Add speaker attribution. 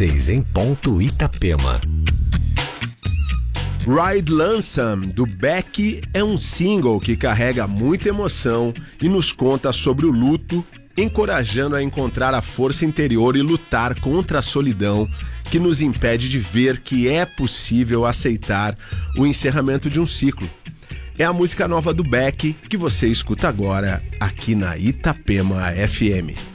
Speaker 1: 16 em ponto, Itapema.
Speaker 2: Ride Lonesome, do Beck, é um single que carrega muita emoção e nos conta sobre o luto, encorajando a encontrar a força interior e lutar contra a solidão que nos impede de ver que é possível aceitar o encerramento de um ciclo. É a música nova do Beck que você escuta agora aqui na Itapema FM.